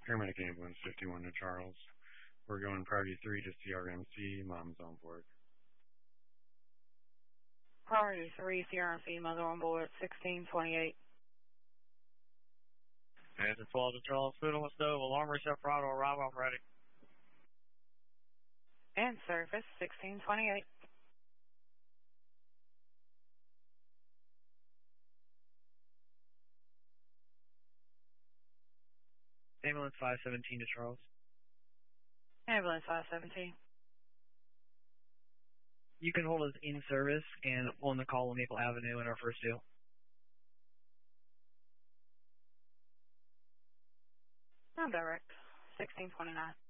Paramedic Ambulance 51 to Charles. We're going priority 3 to CRMC. Mom's on board. Priority 3, CRMC, mother on board, 1628. And it's 12 to Charles, Food on the stove, alarm reset, throttle, arrive off ready. And surface, 1628. Ambulance 517 to Charles. Ambulance 517. You can hold us in service and on the call on Maple Avenue in our first deal. I'm direct, 1629.